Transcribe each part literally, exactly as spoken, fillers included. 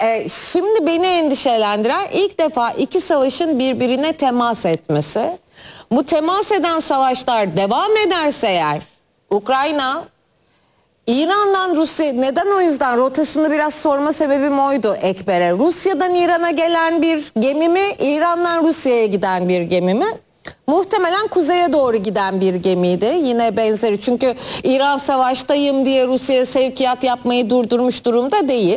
Ee, şimdi beni endişelendiren ilk defa iki savaşın birbirine temas etmesi. Bu temas eden savaşlar devam ederse eğer Ukrayna İran'dan Rusya, neden o yüzden rotasını biraz sorma sebebim oydu Ekber'e. Rusya'dan İran'a gelen bir gemi mi, İran'dan Rusya'ya giden bir gemi mi? Muhtemelen kuzeye doğru giden bir gemiydi. Yine benzeri, çünkü İran savaştayım diye Rusya'ya sevkiyat yapmayı durdurmuş durumda değil.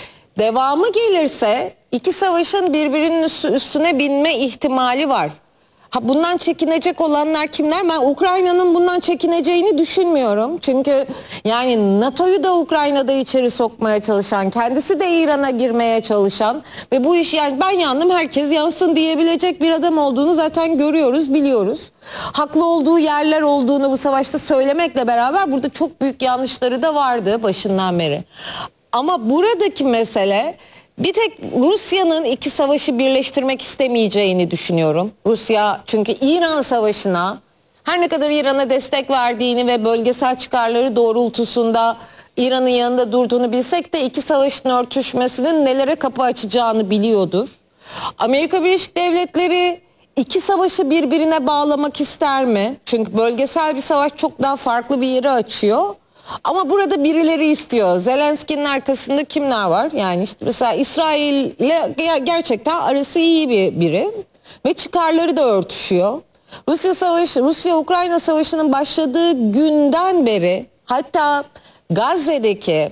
Devamı gelirse iki savaşın birbirinin üstüne binme ihtimali var. Ha, bundan çekinecek olanlar kimler? Ben Ukrayna'nın bundan çekineceğini düşünmüyorum. Çünkü yani NATO'yu da Ukrayna'da içeri sokmaya çalışan, kendisi de İran'a girmeye çalışan ve bu iş, yani ben yandım herkes yansın diyebilecek bir adam olduğunu zaten görüyoruz, biliyoruz. Haklı olduğu yerler olduğunu bu savaşta söylemekle beraber burada çok büyük yanlışları da vardı başından beri. Ama buradaki mesele, bir tek Rusya'nın iki savaşı birleştirmek istemeyeceğini düşünüyorum. Rusya çünkü İran savaşına, her ne kadar İran'a destek verdiğini ve bölgesel çıkarları doğrultusunda İran'ın yanında durduğunu bilsek de iki savaşın örtüşmesinin nelere kapı açacağını biliyordur. Amerika Birleşik Devletleri iki savaşı birbirine bağlamak ister mi? Çünkü bölgesel bir savaş çok daha farklı bir yeri açıyor. Ama burada birileri istiyor. Zelenski'nin arkasında kimler var? Yani işte mesela İsrail ile gerçekten arası iyi bir biri ve çıkarları da örtüşüyor. Rusya savaşı, Rusya-Ukrayna savaşının başladığı günden beri, hatta Gazze'deki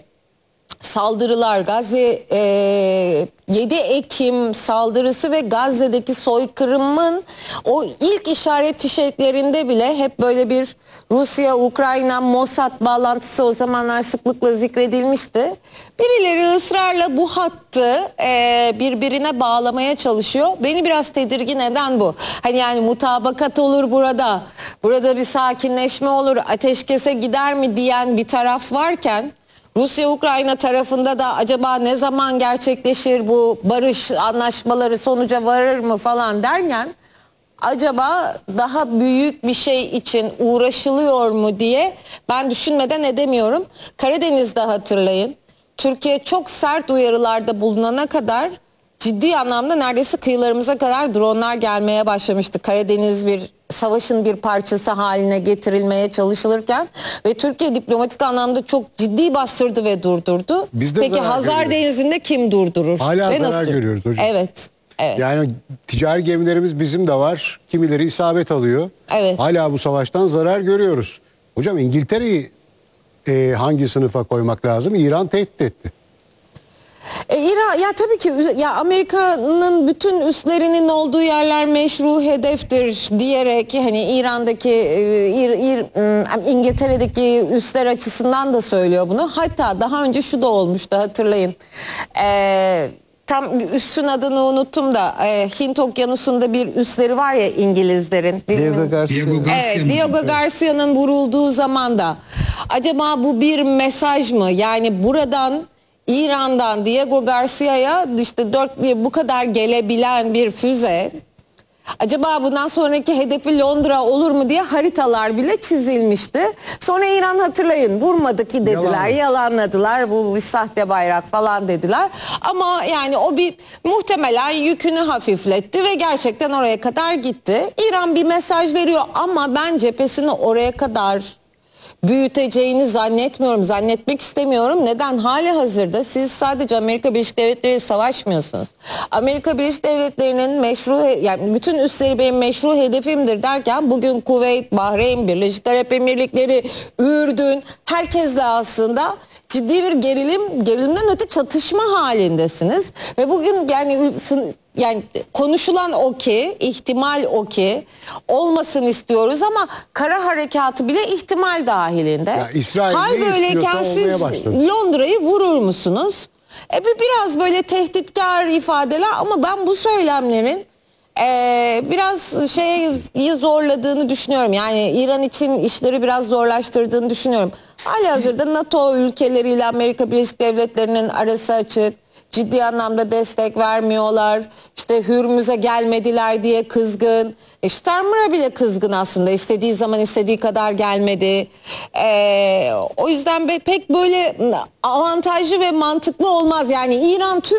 saldırılar, Gazze e, yedi Ekim saldırısı ve Gazze'deki soykırımın o ilk işaret fişeklerinde bile hep böyle bir Rusya-Ukrayna Mossad bağlantısı o zamanlar sıklıkla zikredilmişti. Birileri ısrarla bu hattı e, birbirine bağlamaya çalışıyor. Beni biraz tedirgin eden bu. Hani yani mutabakat olur burada, burada bir sakinleşme olur, ateşkese gider mi diyen bir taraf varken, Rusya-Ukrayna tarafında da acaba ne zaman gerçekleşir bu barış anlaşmaları, sonuca varır mı falan derken, acaba daha büyük bir şey için uğraşılıyor mu diye ben düşünmeden edemiyorum. Karadeniz'de hatırlayın, Türkiye çok sert uyarılarda bulunana kadar ciddi anlamda neredeyse kıyılarımıza kadar dronlar gelmeye başlamıştı. Karadeniz bir savaşın bir parçası haline getirilmeye çalışılırken ve Türkiye diplomatik anlamda çok ciddi bastırdı ve durdurdu. Peki Hazar Denizi'nde kim durdurur? Hala ve zarar nasıl görüyoruz hocam. Evet. Evet. Yani ticari gemilerimiz bizim de var. Kimileri isabet alıyor. Evet. Hala bu savaştan zarar görüyoruz. Hocam İngiltere'yi e, hangi sınıfa koymak lazım? İran tehdit etti. E, İran, ya tabii ki ya Amerika'nın bütün üslerinin olduğu yerler meşru hedeftir diyerek, hani İran'daki e, İr, İr, İngiltere'deki üsler açısından da söylüyor bunu. Hatta daha önce şu da olmuştu, hatırlayın. Eee Tam üssün adını unuttum da e, Hint Okyanusu'nda bir üsleri var ya İngilizlerin. Diego Garcia. Diego Garcia. Evet, Diego Garcia'nın vurulduğu zaman da acaba bu bir mesaj mı? Yani buradan, İran'dan Diego Garcia'ya işte dört bu kadar gelebilen bir füze, acaba bundan sonraki hedefi Londra olur mu diye haritalar bile çizilmişti. Sonra İran, hatırlayın, vurmadı ki dediler, Yalan. yalanladılar, bu bir sahte bayrak falan dediler. Ama yani o bir muhtemelen yükünü hafifletti ve gerçekten oraya kadar gitti. İran bir mesaj veriyor ama ben cephesini oraya kadar büyüteceğini zannetmiyorum, zannetmek istemiyorum. Neden? Hali hazırda siz sadece Amerika Birleşik Devletleri savaşmıyorsunuz. Amerika Birleşik Devletleri'nin meşru, yani bütün üsleri benim meşru hedefimdir derken, bugün Kuveyt, Bahreyn, Birleşik Arap Emirlikleri, Ürdün, herkesle aslında ciddi bir gerilim, gerilimden öte çatışma halindesiniz. Ve bugün yani Yani konuşulan o ki, ihtimal o ki olmasın istiyoruz ama kara harekatı bile ihtimal dahilinde. Hal böyleyken siz Londra'yı vurur musunuz? E biraz böyle tehditkar ifadeler ama ben bu söylemlerin e, biraz şeyi zorladığını düşünüyorum. Yani İran için işleri biraz zorlaştırdığını düşünüyorum. Halihazırda NATO ülkeleriyle Amerika Birleşik Devletleri'nin arası açık. Ciddi anlamda destek vermiyorlar. İşte Hürmüz'e gelmediler diye kızgın. E Starmer'a bile kızgın aslında. İstediği zaman istediği kadar gelmedi. Ee, o yüzden pek böyle avantajlı ve mantıklı olmaz. Yani İran tüm